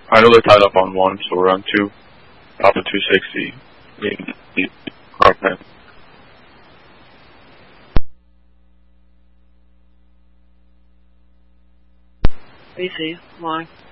I know they're tied up on 1, so we're on 2. Top of 260. Okay. BC, long.